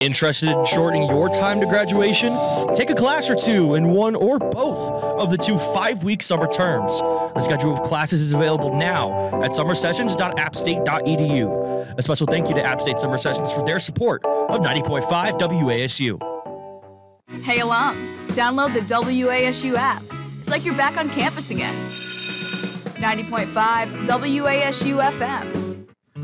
Interested in shortening your time to graduation? Take a class or two in one or both of the 2 5-week summer terms. The schedule of classes is available now at summersessions.appstate.edu. A special thank you to App State Summer Sessions for their support of 90.5 WASU. Hey alum, download the WASU app. It's like you're back on campus again. 90.5 WASU FM.